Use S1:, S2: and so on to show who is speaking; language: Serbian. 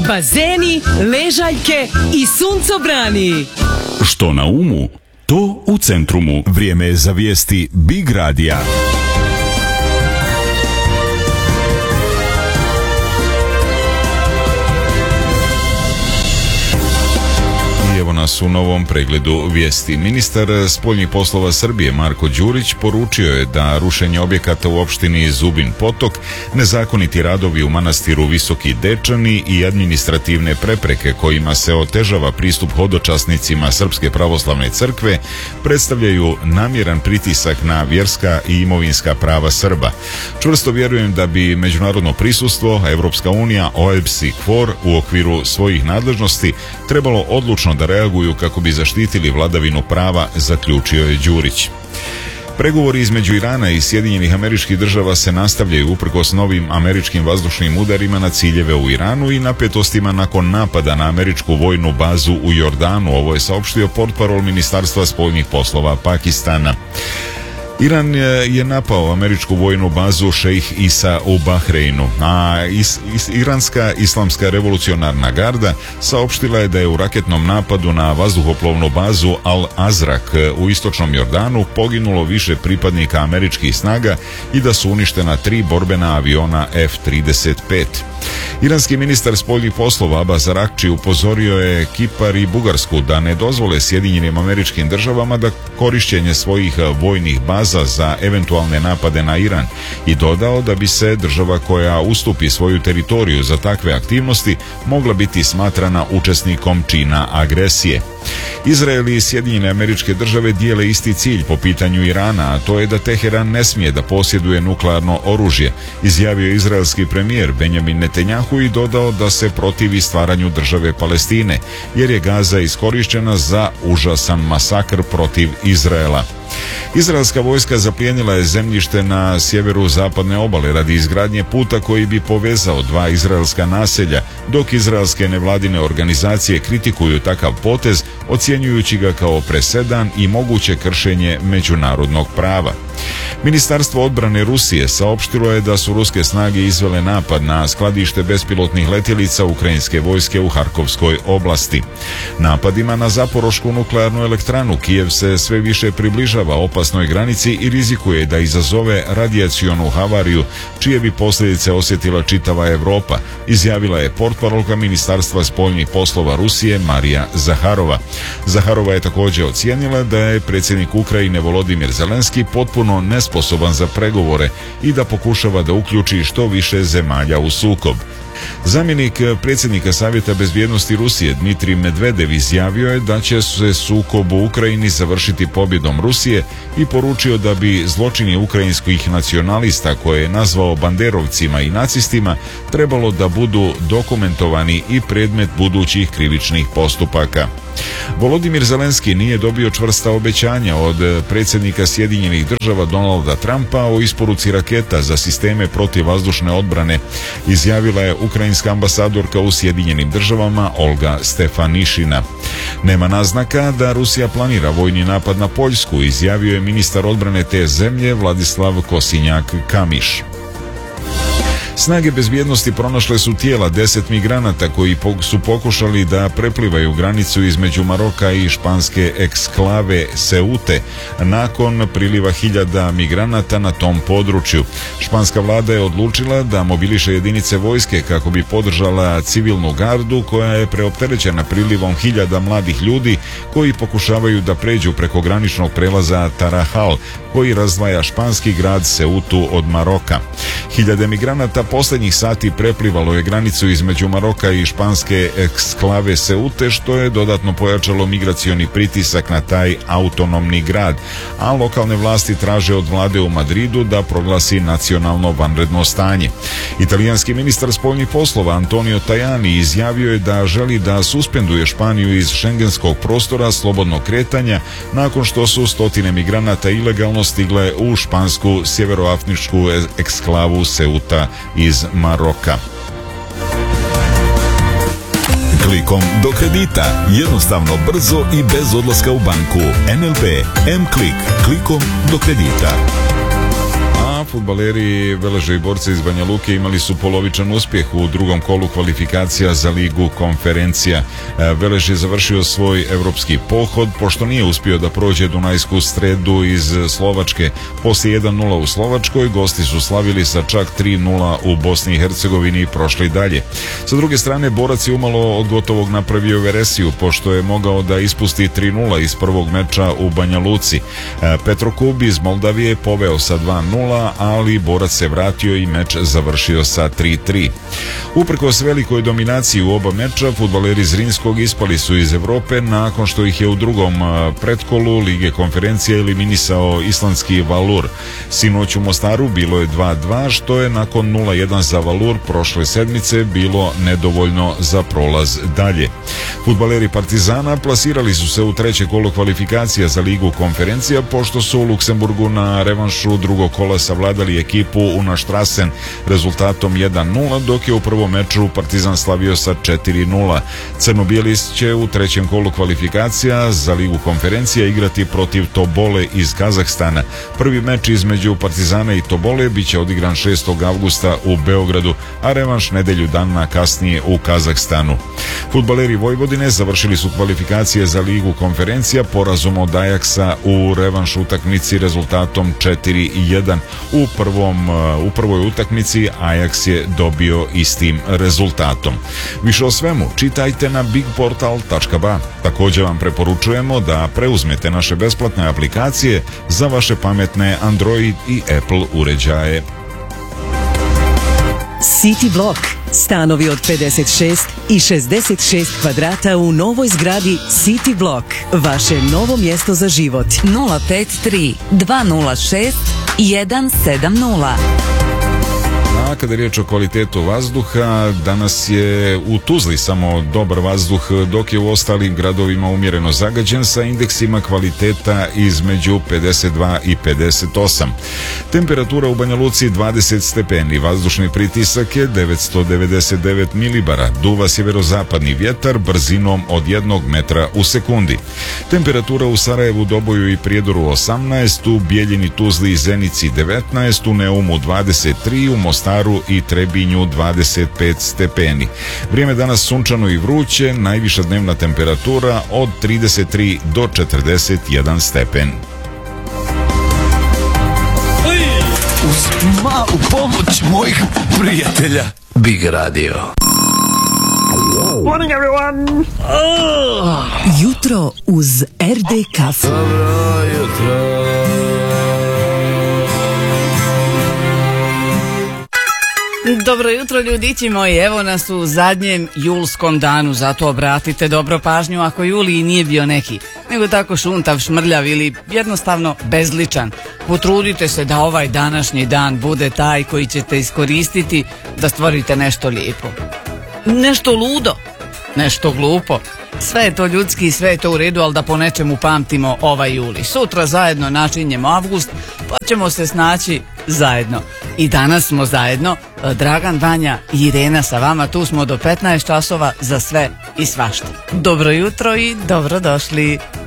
S1: bazeni, ležaljke i suncobrani.
S2: Što na umu, to u Centrumu. Vrijeme je za vijesti Big Radija. Evo nas u novom pregledu vijesti. Ministar spoljnih poslova Srbije Marko Đurić poručio je da rušenje objekata u opštini Zubin Potok, nezakoniti radovi u manastiru Visoki Dečani i administrativne prepreke kojima se otežava pristup hodočasnicima Srpske pravoslavne crkve predstavljaju namjeran pritisak na vjerska i imovinska prava Srba. Čvrsto vjerujem da bi međunarodno prisustvo, Evropska unija, OEBS i KFOR u okviru svojih nadležnosti trebalo odlučno da reaguju kako bi zaštitili vladavinu prava, zaključio je Đurić. Pregovori između Irana i Sjedinjenih Američkih Država se nastavljaju uprkos novim američkim vazdušnim udarima na ciljeve u Iranu i napetostima nakon napada na američku vojnu bazu u Jordanu. Ovo je saopštio portparol Ministarstva spoljnih poslova Pakistana. Iran je napao američku vojnu bazu Šejh Isa u Bahreinu, a Iranska islamska revolucionarna garda saopštila je da je u raketnom napadu na vazduhoplovnu bazu Al-Azrak u istočnom Jordanu poginulo više pripadnika američkih snaga i da su uništena 3 borbena aviona F-35. Iranski ministar spoljnih poslova Abbas Araghči upozorio je Kipar i Bugarsku da ne dozvole Sjedinjenim Američkim Državama da korišćenje svojih vojnih baza za eventualne napade na Iran i dodao da bi se država koja ustupi svoju teritoriju za takve aktivnosti mogla biti smatrana učesnikom čina agresije. Izrael i Sjedinjene Američke Države dijele isti cilj po pitanju Irana, a to je da Teheran ne smije da posjeduje nuklearno oružje, izjavio izraelski premijer Benjamin Netanjahu i dodao da se protivi stvaranju države Palestine, jer je Gaza iskorištena za užasan masakr protiv Izraela. Izraelska vojska zaplijenila je zemljište na sjeveru zapadne obale radi izgradnje puta koji bi povezao 2 izraelska naselja, dok izraelske nevladine organizacije kritikuju takav potez, ocjenjujući ga kao presedan i moguće kršenje međunarodnog prava. Ministarstvo odbrane Rusije saopštilo je da su ruske snage izvele napad na skladište bespilotnih letjelica ukrajinske vojske u Harkovskoj oblasti. Napadima na Zaporošku nuklearnu elektranu Kijev se sve više približava opasnoj granici i rizikuje da izazove radijacionu havariju, čije bi posljedice osjetila čitava Evropa, izjavila je portparolka Ministarstva spoljnih poslova Rusije Marija Zaharova. Zaharova je također ocijenila da je predsjednik Ukrajine Volodimir Zelenski potpuno nesposoban za pregovore i da pokušava da uključi što više zemalja u sukob. Zamjenik predsjednika Savjeta bezbjednosti Rusije Dmitrij Medvedev izjavio je da će se sukob u Ukrajini završiti pobjedom Rusije i poručio da bi zločini ukrajinskih nacionalista, koje je nazvao banderovcima i nacistima, trebalo da budu dokumentovani i predmet budućih krivičnih postupaka. Volodimir Zelenski nije dobio čvrsta obećanja od predsjednika Sjedinjenih Država Donalda Trumpa o isporuci raketa za sisteme protivvazdušne odbrane, izjavila je ukrajinska ambasadorka u Sjedinjenim Državama Olga Stefanišina. Nema naznaka da Rusija planira vojni napad na Poljsku, izjavio je ministar odbrane te zemlje Vladislav Kosinjak-Kamiš. Snage bezbjednosti pronašle su tijela 10 migranata koji su pokušali da preplivaju granicu između Maroka i španske eksklave Seute nakon priliva 1000 migranata na tom području. Španska vlada je odlučila da mobiliše jedinice vojske kako bi podržala civilnu gardu koja je preopterećena prilivom 1000 mladih ljudi koji pokušavaju da pređu preko graničnog prelaza Tarahal koji razdvaja španski grad Seutu od Maroka. 1000 migranata posljednjih sati preplivalo je granicu između Maroka i španske eksklave Seute, što je dodatno pojačalo migracioni pritisak na taj autonomni grad, a lokalne vlasti traže od vlade u Madridu da proglasi nacionalno vanredno stanje. Italijanski ministar spoljnih poslova Antonio Tajani izjavio je da želi da suspenduje Španiju iz šengenskog prostora slobodnog kretanja nakon što su stotine migranata ilegalno stigle u špansku sjeveroafričku eksklavu Seuta iz Maroka. Klikom do kredita. Jednostavno, brzo i bez odlaska u banku. NLB M-Klik. Klikom do kredita. fudbaleri Veleže i Borca iz Banja Luke imali su polovičan uspjeh u drugom kolu kvalifikacija za Ligu konferencija. Velež je završio svoj evropski pohod pošto nije uspio da prođe Dunajsku Stredu iz Slovačke. Poslije 1-0 u Slovačkoj gosti su slavili sa čak 3-0 u Bosni i Hercegovini i prošli dalje. Sa druge strane, Borac je umalo od gotovog napravio veresiju pošto je mogao da ispusti 3-0 iz prvog meča u Banja Luci. Petrokub iz Moldavije poveo sa 2-0, ali Borac se vratio i meč završio sa 3-3. Uprkos velikoj dominaciji u oba meča, fudbaleri Zrinskog ispali su iz Evrope nakon što ih je u drugom pretkolu Lige konferencije eliminisao islandski Valur. Sinoć u Mostaru bilo je 2-2, što je nakon 0-1 za Valur prošle sedmice bilo nedovoljno za prolaz dalje. Fudbaleri Partizana plasirali su se u treće kolo kvalifikacija za Ligu konferencija pošto su u Luksemburgu na revanšu drugog kola savladali ekipu Unastrasen rezultatom 1-0, dok je u prvom meču Partizan slavio sa 4-0. Crno-bijeli će u trećem kolu kvalifikacija za Ligu konferencija igrati protiv Tobole iz Kazahstana. Prvi meč između Partizana i Tobole biće odigran 6. avgusta u Beogradu, a revanš nedelju dana kasnije u Kazahstanu. Fudbaleri Vojvodine završili su kvalifikacije za Ligu konferencija porazom od Ajaksa u revanš utakmici rezultatom 4-1. U prvoj utakmici Ajaks je dobio istim rezultatom. Više o svemu čitajte na bigportal.ba. Također vam preporučujemo da preuzmete naše besplatne aplikacije za vaše pametne Android i Apple uređaje.
S1: City Block. Stanovi od 56 i 66 kvadrata u novoj zgradi City Block. Vaše novo mjesto za život.
S3: 053 206 170.
S2: A kada je riječ o kvalitetu vazduha, danas je u Tuzli samo dobar vazduh, dok je u ostalim gradovima umjereno zagađen sa indeksima kvaliteta između 52 i 58. Temperatura u Banja Luci 20 stepeni, vazdušni pritisak je 999 milibara, duva sjeverozapadni vjetar brzinom od 1 metra u sekundi. Temperatura u Sarajevu, Doboju i Prijedoru 18, u Bijeljini, Tuzli i Zenici 19, u Neumu 23, u Mostaru i Trebinju 25 stepeni. Vrijeme danas sunčano i vruće, najviša dnevna temperatura od 33 do 41 stepen.
S4: Uz malu pomoć mojih prijatelja Big Radio.
S5: Morning everyone!
S1: Jutro uz RD kafu.
S4: Dobro jutro.
S6: Dobro jutro ljudići moji, evo nas u zadnjem julskom danu, zato obratite dobro pažnju ako juli nije bio neki, nego tako šuntav, šmrljav ili jednostavno bezličan. Potrudite se da ovaj današnji dan bude taj koji ćete iskoristiti da stvorite nešto lijepo. Nešto ludo, nešto glupo. Sve je to ljudski, sve je to u redu, ali da po nečemu pamtimo ovaj juli. Sutra zajedno načinjemo avgust, pa ćemo se snaći zajedno. I danas smo zajedno, Dragan, Vanja i Irena sa vama, tu smo do 15 časova za sve i svašta. Dobro jutro i dobrodošli.